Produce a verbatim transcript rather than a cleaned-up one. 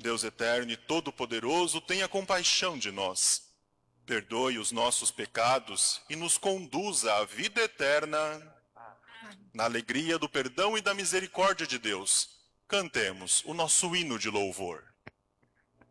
Deus eterno e todo-poderoso, tenha compaixão de nós. Perdoe os nossos pecados e nos conduza à vida eterna. Na alegria do perdão e da misericórdia de Deus, cantemos o nosso hino de louvor.